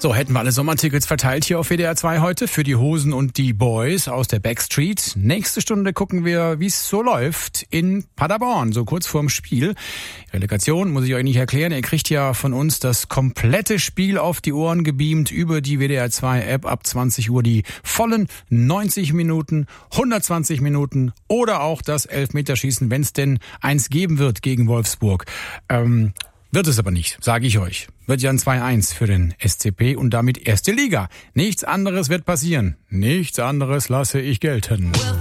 So, hätten wir alle Sommertickets verteilt hier auf WDR 2 heute für die Hosen und die Boys aus der Backstreet. Nächste Stunde gucken wir, wie es so läuft in Paderborn, so kurz vorm Spiel. Relegation muss ich euch nicht erklären. Ihr kriegt ja von uns das komplette Spiel auf die Ohren gebeamt über die WDR 2 App ab 20 Uhr. Die vollen 90 Minuten, 120 Minuten oder auch das Elfmeterschießen, wenn es denn eins geben wird gegen Wolfsburg. Wird es aber nicht, sage ich euch. Wird ja ein 2-1 für den SCP und damit erste Liga. Nichts anderes wird passieren. Nichts anderes lasse ich gelten.